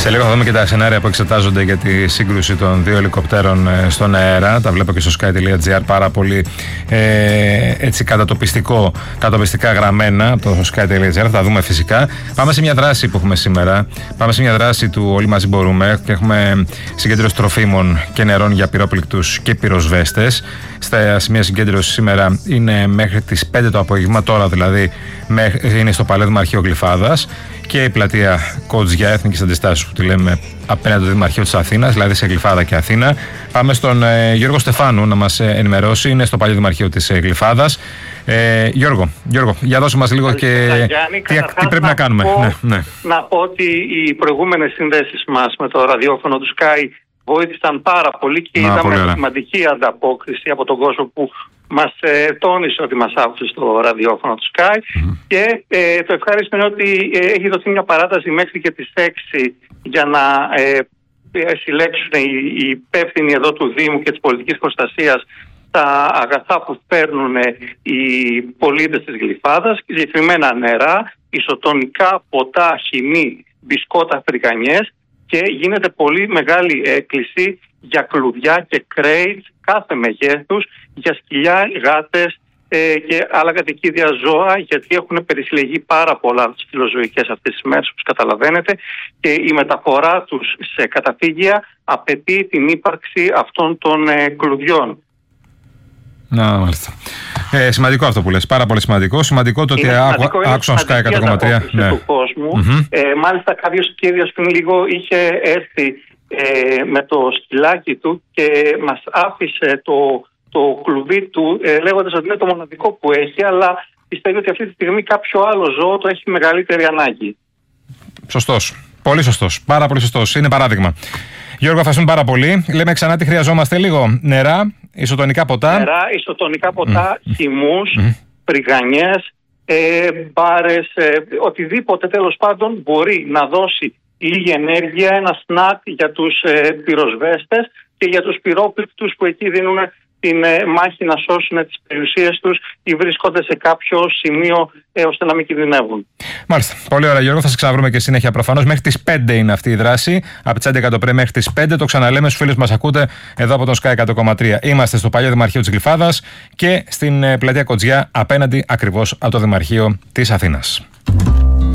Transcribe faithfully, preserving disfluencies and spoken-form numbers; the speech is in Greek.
Σε λίγο θα δούμε και τα σενάρια που εξετάζονται για τη σύγκρουση των δύο ελικοπτέρων στον αέρα. Τα βλέπω και στο sky τελεία gr πάρα πολύ ε, έτσι κατατοπιστικό, κατατοπιστικά γραμμένα από το sky τελεία gr. Θα τα δούμε φυσικά. Πάμε σε μια δράση που έχουμε σήμερα. Πάμε σε μια δράση του Όλοι Μαζί Μπορούμε και έχουμε συγκέντρωση τροφίμων και νερών για πυρόπληκτους και πυροσβέστες. Στα σημεία συγκέντρωση σήμερα είναι μέχρι τις πέντε το απόγευμα, τώρα δηλαδή είναι στο Παλαιό Δημαρχείο Γλυφάδας και η πλατεία Κοτζιά Εθνικής Αντιστάσεως που τη λέμε απέναντι στο Δημαρχείο της Αθήνας, δηλαδή σε Γλυφάδα και Αθήνα. Πάμε στον ε, Γιώργο Στεφάνου να μας ενημερώσει, είναι στο Παλαιό Δημαρχείο της ε, Γλυφάδας. Ε, Γιώργο, Γιώργο, για δώσε μας λίγο και Γιάννη, τι, τι πρέπει να, να κάνουμε. Πω, ναι, ναι. Να πω ότι οι προηγούμενες συνδέσεις μας με το ραδιόφωνο του Sky βοήθησαν πάρα πολύ και Να, είδαμε πολύ σημαντική ανταπόκριση από τον κόσμο που μας ε, τόνισε ότι μας άκουσε στο ραδιόφωνο του Sky mm-hmm. και ε, το ευχάριστο είναι ότι ε, έχει δοθεί μια παράταση μέχρι και τις έξι για να ε, συλλέξουν οι, οι υπεύθυνοι εδώ του Δήμου και της πολιτικής προστασίας τα αγαθά που παίρνουν οι πολίτες της Γλυφάδας, συγκεκριμένα νερά, ισοτονικά, ποτά, χυμή, μπισκότα, φρικανιές, και γίνεται πολύ μεγάλη έκκληση για κλουδιά και κρέιτς κάθε μεγέθους, για σκυλιά, γάτες ε, και άλλα κατοικίδια ζώα, γιατί έχουν περισυλλεγεί πάρα πολλά από τις φιλοζωικές αυτές τις μέρες, όπως καταλαβαίνετε, και η μεταφορά τους σε καταφύγια απαιτεί την ύπαρξη αυτών των ε, κλουδιών. Να, μάλιστα. Ε, σημαντικό αυτό που λες, πάρα πολύ σημαντικό. Σημαντικό το ότι άκουσαν Sky εκατό κόμμα τρία ναι. του κόσμου. Mm-hmm. Ε, μάλιστα κάποιος κύριος πριν λίγο είχε έρθει ε, με το σκυλάκι του και μας άφησε το, το κλουβί του ε, λέγοντας ότι είναι το μοναδικό που έχει, αλλά πιστεύει ότι αυτή τη στιγμή κάποιο άλλο ζώο το έχει μεγαλύτερη ανάγκη. Σωστός. Πολύ σωστός. Πάρα πολύ σωστός. Είναι παράδειγμα. Γιώργο, ευχαριστούμε πάρα πολύ. Λέμε ξανά τι χρειαζόμαστε λίγο. Νερά, ισοτονικά ποτά. Νερά, ισοτονικά ποτά, mm. χυμούς, mm. πριγανιές, ε, μπάρες, ε, οτιδήποτε τέλος πάντων μπορεί να δώσει λίγη ενέργεια, ένα σνακ για τους ε, πυροσβέστες και για τους πυρόπληκτους που εκεί δίνουν την ε, μάχη να σώσουν τις περιουσίες τους ή βρίσκονται σε κάποιο σημείο ε, ώστε να μην κινδυνεύουν. Μάλιστα. Πολύ ωραία, Γιώργο. Θα σε ξαναβρούμε και συνέχεια προφανώς. Μέχρι τις πέντε είναι αυτή η δράση. Από τις έντεκα το πρωί μέχρι τις πέντε. Το ξαναλέμε στους φίλους που μας ακούτε εδώ από τον Sky εκατό κόμμα τρία. Είμαστε στο Παλαιό Δημαρχείο της Γλυφάδας και στην πλατεία Κοτζιά απέναντι ακριβώς από το Δημαρχείο της Αθήνας.